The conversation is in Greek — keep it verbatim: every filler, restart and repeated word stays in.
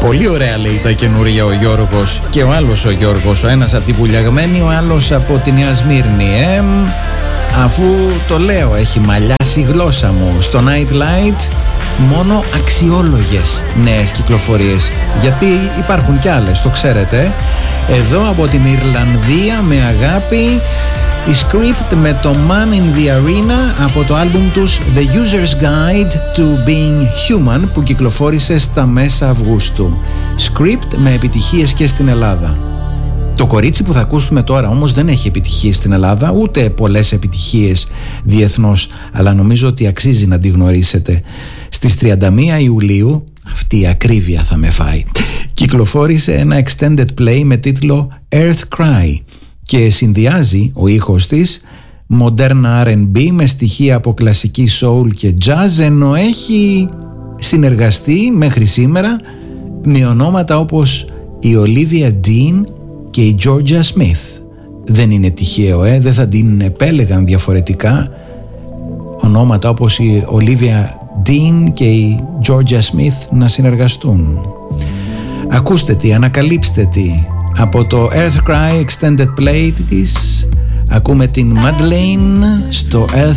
Πολύ ωραία λέει τα καινούργια ο Γιώργος και ο άλλος ο Γιώργος. Ο ένας από τη Βουλιαγμένη, ο άλλος από τη Νέα Σμύρνη. Ε, αφού το λέω, έχει μαλλιάσει η γλώσσα μου. Στο Nightlight μόνο αξιόλογες νέες κυκλοφορίες, γιατί υπάρχουν κι άλλες, το ξέρετε. Εδώ από την Ιρλανδία με αγάπη η Script με το Man in the Arena από το άλμπουμ τους The User's Guide to Being Human, που κυκλοφόρησε στα μέσα Αυγούστου. Script με επιτυχίες και στην Ελλάδα. Το κορίτσι που θα ακούσουμε τώρα όμως δεν έχει επιτυχίες στην Ελλάδα, ούτε πολλές επιτυχίες διεθνώς, αλλά νομίζω ότι αξίζει να τη γνωρίσετε. Στις τριάντα μία Ιουλίου, αυτή η ακρίβεια θα με φάει, κυκλοφόρησε ένα extended play με τίτλο Earth Cry και συνδυάζει ο ήχος της μοντέρνα αρ εντ μπι με στοιχεία από κλασική soul και jazz, ενώ έχει συνεργαστεί μέχρι σήμερα με ονόματα όπως η Olivia Dean και η Georgia Smith. Δεν είναι τυχαίο, ε, δεν θα την επέλεγαν διαφορετικά ονόματα όπως η Olivia Dean και η Georgia Smith να συνεργαστούν. Ακούστε τη, ανακαλύψτε τη. Από το Earth Cry Extended Play της ακούμε την Madeleine στο Earth